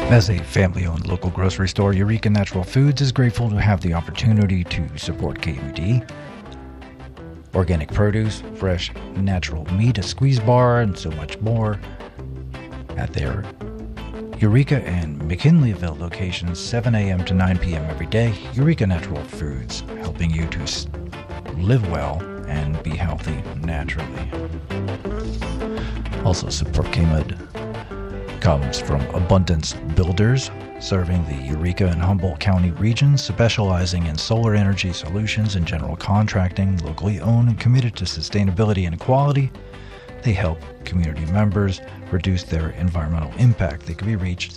As a family-owned local grocery store, Eureka Natural Foods is grateful to have the opportunity to support KUD. Organic produce, fresh, natural meat, a squeeze bar, and so much more at their Eureka and McKinleyville locations, 7 a.m. to 9 p.m. every day. Eureka Natural Foods, helping you to live well and be healthy naturally. Also support KMUD comes from Abundance Builders, serving the Eureka and Humboldt County regions, specializing in solar energy solutions and general contracting, locally owned and committed to sustainability and quality. They help community members reduce their environmental impact. They can be reached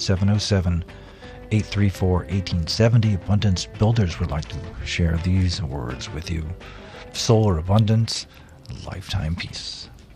707-834-1870. Abundance Builders would like to share these words with you. Solar abundance, lifetime peace.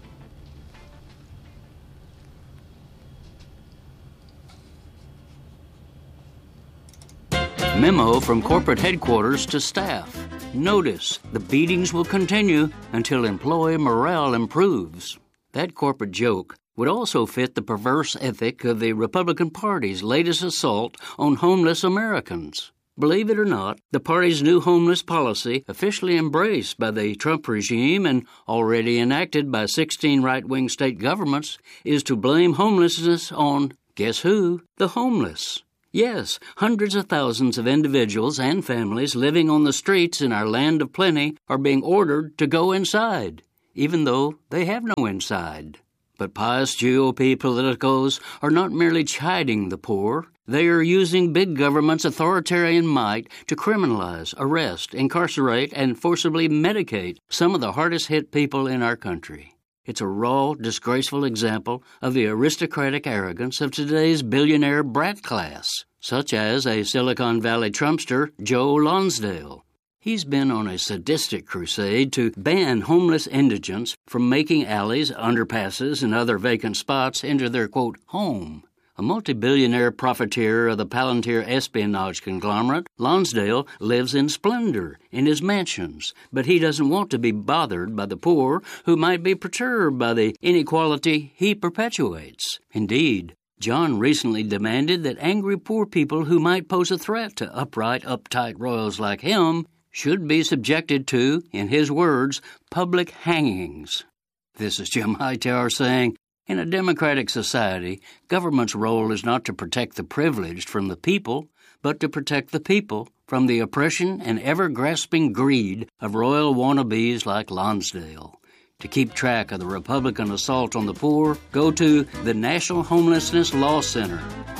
Memo from corporate headquarters to staff. Notice, the beatings will continue until employee morale improves. That corporate joke would also fit the perverse ethic of the Republican Party's latest assault on homeless Americans. Believe it or not, the party's new homeless policy, officially embraced by the Trump regime and already enacted by 16 right-wing state governments, is to blame homelessness on, guess who? The homeless. Yes, hundreds of thousands of individuals and families living on the streets in our land of plenty are being ordered to go inside, even though they have no inside. But pious GOP politicos are not merely chiding the poor. They are using big government's authoritarian might to criminalize, arrest, incarcerate, and forcibly medicate some of the hardest-hit people in our country. It's a raw, disgraceful example of the aristocratic arrogance of today's billionaire brat class, such as a Silicon Valley Trumpster, Joe Lonsdale. He's been on a sadistic crusade to ban homeless indigents from making alleys, underpasses, and other vacant spots into their, quote, home. A multi-billionaire profiteer of the Palantir espionage conglomerate, Lonsdale lives in splendor in his mansions, but he doesn't want to be bothered by the poor who might be perturbed by the inequality he perpetuates. Indeed, John recently demanded that angry poor people who might pose a threat to upright, uptight royals like him should be subjected to, in his words, public hangings. This is Jim Hightower saying, in a democratic society, government's role is not to protect the privileged from the people, but to protect the people from the oppression and ever-grasping greed of royal wannabes like Lonsdale. To keep track of the Republican assault on the poor, go to the National Homelessness Law Center,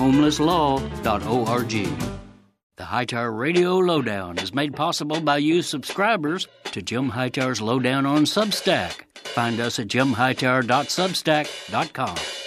homelesslaw.org. The Hightower Radio Lowdown is made possible by you subscribers to Jim Hightower's Lowdown on Substack. Find us at jimhightower.substack.com.